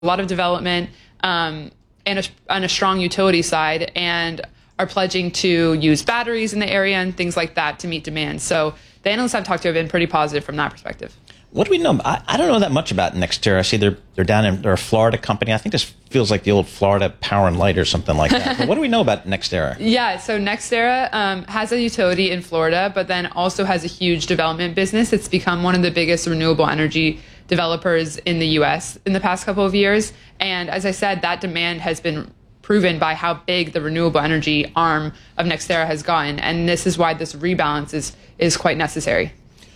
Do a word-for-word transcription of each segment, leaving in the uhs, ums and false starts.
a lot of development um, and, a, and a strong utility side, and are pledging to use batteries in the area and things like that to meet demand. So the analysts I've talked to have been pretty positive from that perspective. What do we know? I, I don't know that much about NextEra. I see they're they're down in they're a Florida company. I think this feels like the old Florida Power and Light or something like that. But what do we know about NextEra? Yeah, so NextEra um, has a utility in Florida, but then also has a huge development business. It's become one of the biggest renewable energy developers in the U S in the past couple of years. And as I said, that demand has been proven by how big the renewable energy arm of NextEra has gotten. And this is why this rebalance is is quite necessary.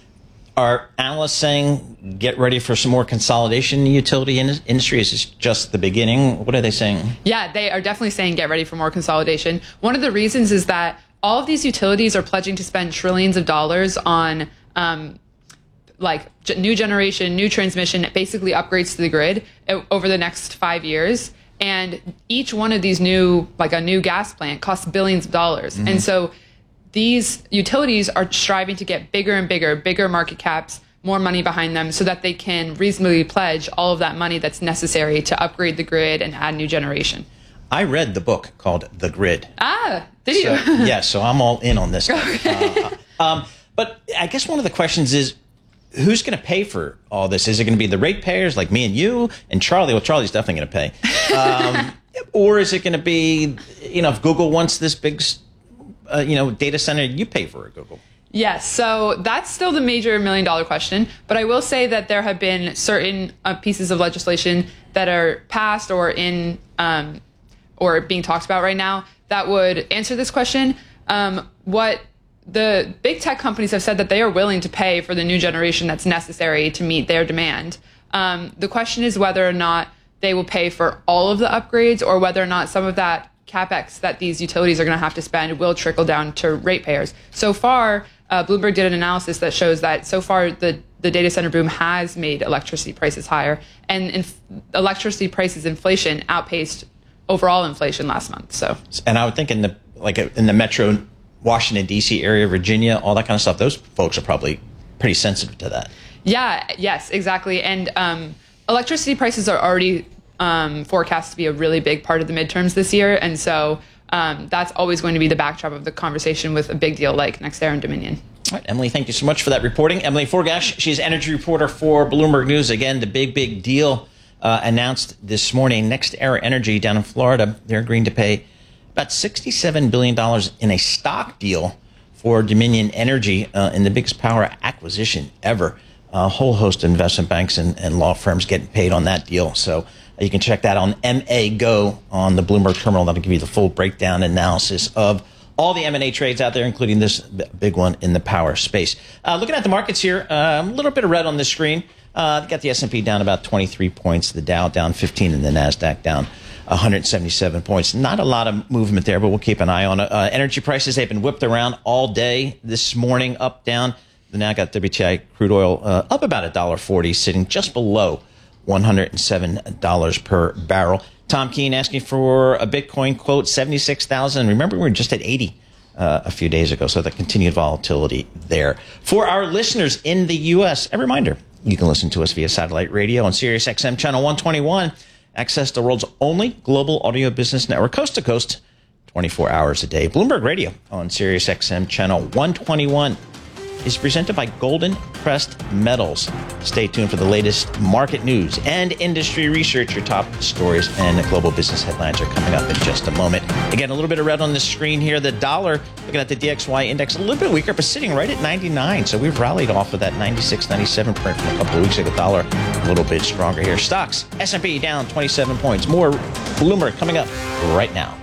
Are analysts saying get ready for some more consolidation in the utility in- industry? Is this just the beginning? What are they saying? Yeah, they are definitely saying get ready for more consolidation. One of the reasons is that all of these utilities are pledging to spend trillions of dollars on um, like g- new generation, new transmission, basically upgrades to the grid over the next five years. And each one of these new, like a new gas plant, costs billions of dollars. Mm-hmm. And so these utilities are striving to get bigger and bigger, bigger market caps, more money behind them, so that they can reasonably pledge all of that money that's necessary to upgrade the grid and add new generation. I read the book called The Grid. Ah, did you? So, yeah, so I'm all in on this. Okay. Uh, um, but I guess one of the questions is, who's going to pay for all this? Is it going to be the ratepayers like me and you and Charlie? Well, Charlie's definitely going to pay. Um, or is it going to be, you know, if Google wants this big Uh, you know, data center, you pay for it, Google. Yes, so that's still the major million dollar question. But I will say that there have been certain uh, pieces of legislation that are passed or in um, or being talked about right now that would answer this question. Um, what the big tech companies have said that they are willing to pay for the new generation that's necessary to meet their demand. Um, the question is whether or not they will pay for all of the upgrades, or whether or not some of that capex that these utilities are going to have to spend will trickle down to ratepayers. So far, uh, Bloomberg did an analysis that shows that so far the, the data center boom has made electricity prices higher, and inf- electricity prices inflation outpaced overall inflation last month. So, and I would think in the like in the metro Washington D C area, Virginia, all that kind of stuff, those folks are probably pretty sensitive to that. Yeah. Yes. Exactly. And um, electricity prices are already Um, forecast to be a really big part of the midterms this year. And so um, that's always going to be the backdrop of the conversation with a big deal like NextEra and Dominion. All right, Emily, thank you so much for that reporting. Emily Forgash, she's energy reporter for Bloomberg News. Again, the big, big deal uh, announced this morning. NextEra Energy down in Florida, they're agreeing to pay about sixty-seven billion dollars in a stock deal for Dominion Energy uh, in the biggest power acquisition ever. A whole host of investment banks and, and law firms getting paid on that deal. So you can check that on M A Go on the Bloomberg terminal. That'll give you the full breakdown analysis of all the M and A trades out there, including this big one in the power space. Uh, looking at the markets here, uh, a little bit of red on the screen. Uh, got the S and P down about twenty-three points, the Dow down fifteen, and the NASDAQ down one hundred seventy-seven points. Not a lot of movement there, but we'll keep an eye on it. Uh, energy prices, they've been whipped around all day this morning, up, down. The now got W T I crude oil uh, up about one dollar forty, sitting just below one hundred seven dollars per barrel. Tom Keene asking for a Bitcoin quote, seventy-six thousand. Remember, we were just at eighty uh, a few days ago, so the continued volatility there. For our listeners in the U S, a reminder, you can listen to us via satellite radio on Sirius X M channel one twenty-one. Access the world's only global audio business network, coast to coast, twenty-four hours a day. Bloomberg Radio on Sirius X M channel one twenty-one. Is presented by Golden Crest Metals. Stay tuned for the latest market news and industry research. Your top stories and global business headlines are coming up in just a moment. Again, a little bit of red on the screen here. The dollar, looking at the D X Y index, a little bit weaker, but sitting right at ninety-nine. So we've rallied off of that ninety-six, ninety-seven print from a couple of weeks ago. The dollar a little bit stronger here. Stocks, S and P down twenty-seven points. More Bloomberg coming up right now.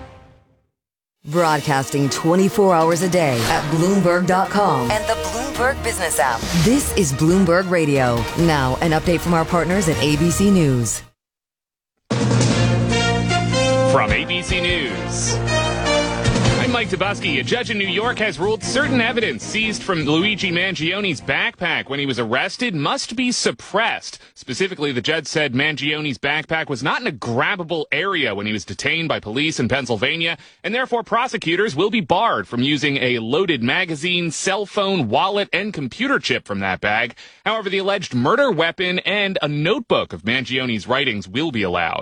Broadcasting twenty-four hours a day at Bloomberg dot com and the Bloomberg Business app. This is Bloomberg Radio. Now, an update from our partners at A B C News. From A B C News, I'm Mike Dubusky. A judge in New York has ruled certain evidence seized from Luigi Mangioni's backpack when he was arrested must be suppressed. Specifically, the judge said Mangioni's backpack was not in a grabbable area when he was detained by police in Pennsylvania, and therefore prosecutors will be barred from using a loaded magazine, cell phone, wallet, and computer chip from that bag. However, the alleged murder weapon and a notebook of Mangioni's writings will be allowed.